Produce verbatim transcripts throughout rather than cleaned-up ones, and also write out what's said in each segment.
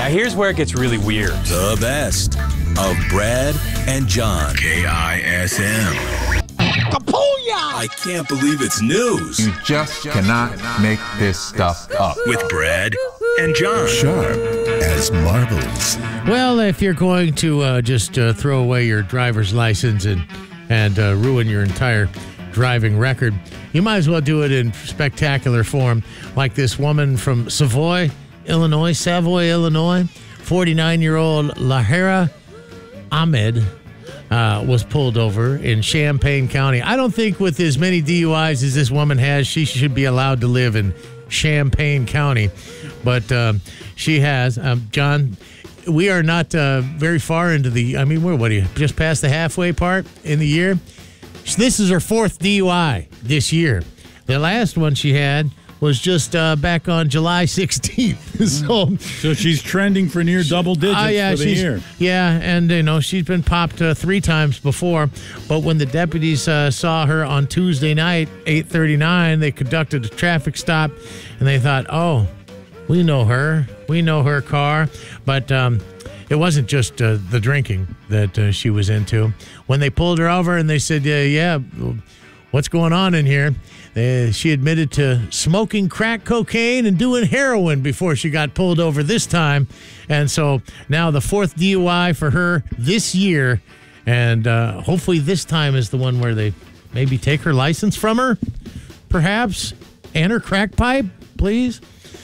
Now here's where it gets really weird. The best of Brad and John. K I S M. I can't believe it's news. You just cannot make this stuff up. With Brad and John. Sharp as marbles. Well, if you're going to uh, just uh, throw away your driver's license and, and uh, ruin your entire driving record, you might as well do it in spectacular form, like this woman from Savoy, Illinois, Savoy, Illinois, forty-nine-year-old Lahira Ahmed. Uh, was pulled over in Champaign County. I don't think with as many D U Is as this woman has, she should be allowed to live in Champaign County. But um, she has. Um, John, we are not uh, very far into the, I mean, we're, what are you, just past the halfway part in the year? This is her fourth D U I this year. The last one she had was just uh, back on July sixteenth. so, so she's trending for near double digits uh, yeah, for the she's, year. Yeah, and you know she's been popped uh, three times before. But when the deputies uh, saw her on Tuesday night, eight thirty-nine, they conducted a traffic stop, and they thought, "Oh, we know her. We know her car." But um, it wasn't just uh, the drinking that uh, she was into. When they pulled her over and they said, "Yeah, yeah, what's going on in here?" Uh, she admitted to smoking crack cocaine and doing heroin before she got pulled over this time. And so now the fourth D U I for her this year. And uh, hopefully this time is the one where they maybe take her license from her, perhaps, and her crack pipe, please.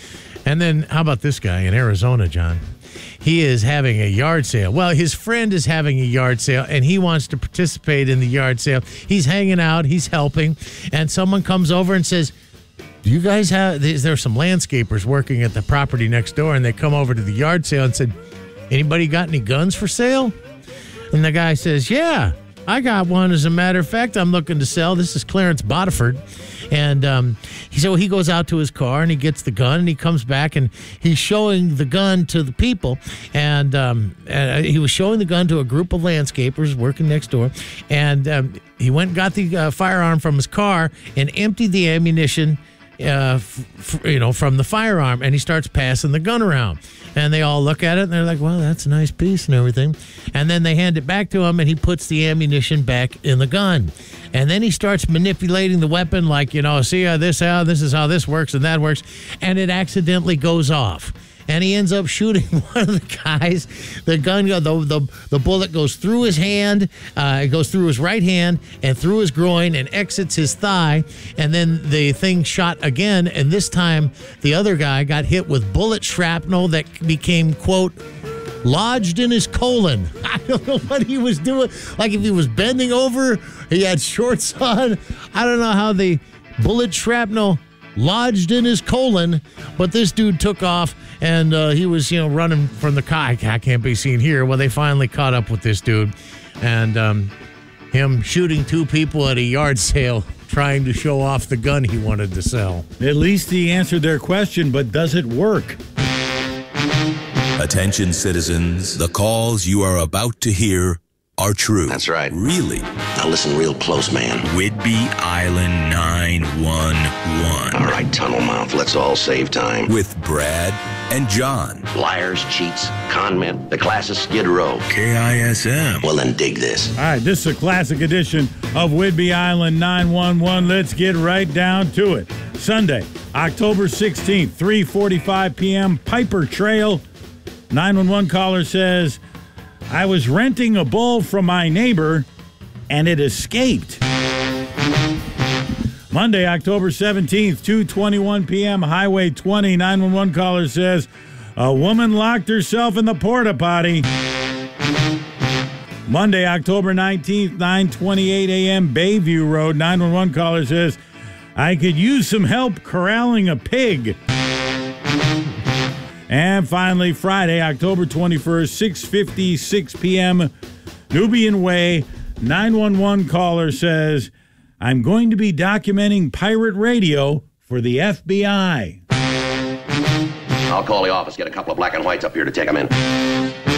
And then how about this guy in Arizona, John? He is having a yard sale. Well, his friend is having a yard sale, and he wants to participate in the yard sale. He's hanging out. He's helping. And someone comes over and says, do you guys have, there are some landscapers working at the property next door, and they come over to the yard sale and said, anybody got any guns for sale? And the guy says, yeah, I got one. As a matter of fact, I'm looking to sell. This is Clarence Bodiford. And um, so he goes out to his car and he gets the gun and he comes back and he's showing the gun to the people. And um, uh, he was showing the gun to a group of landscapers working next door. And um, he went and got the uh, firearm from his car and emptied the ammunition Uh, f- f- you know, from the firearm, and he starts passing the gun around. And they all look at it, and they're like, well, that's a nice piece and everything. And then they hand it back to him, and he puts the ammunition back in the gun. And then he starts manipulating the weapon like, you know, see how this, how this is how this works and that works. And it accidentally goes off. And he ends up shooting one of the guys. The gun, the the, the bullet goes through his hand. Uh, it goes through his right hand and through his groin and exits his thigh. And then the thing shot again. And this time, the other guy got hit with bullet shrapnel that became, quote, lodged in his colon. I don't know what he was doing. Like if he was bending over, he had shorts on. I don't know how the bullet shrapnel lodged in his colon, but this dude took off and uh, he was, you know, running from the car. I can't be seen here. Well, they finally caught up with this dude and um, him shooting two people at a yard sale trying to show off the gun he wanted to sell. At least he answered their question, but does it work? Attention, citizens. The calls you are about to hear are true. That's right. Really. Now listen real close, man. Whidbey Island nine one one. All right, tunnel mouth, let's all save time. With Brad and John. Liars, cheats, con men, the class is Skid Row. K I S M. Well, then dig this. All right, this is a classic edition of Whidbey Island nine one one. Let's get right down to it. Sunday, October sixteenth, three forty-five p.m., Piper Trail. nine one one caller says, I was renting a bull from my neighbor, and it escaped. Monday, October seventeenth, two twenty-one p.m., Highway twenty, nine one one caller says, a woman locked herself in the porta potty. Monday, October nineteenth, nine twenty-eight a.m., Bayview Road, nine one one caller says, I could use some help corralling a pig. And finally, Friday, October twenty-first, six fifty-six p.m., Nubian Way, nine one one caller says, I'm going to be documenting pirate radio for the F B I. I'll call the office, get a couple of black and whites up here to take them in.